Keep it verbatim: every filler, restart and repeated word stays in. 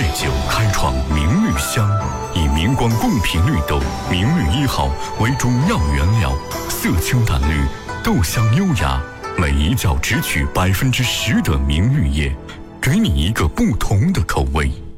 酒开创明绿香，以明光贡品绿豆明绿一号为主要原料，色清淡绿，豆香优雅，每一角只取百分之十的明绿叶，给你一个不同的口味。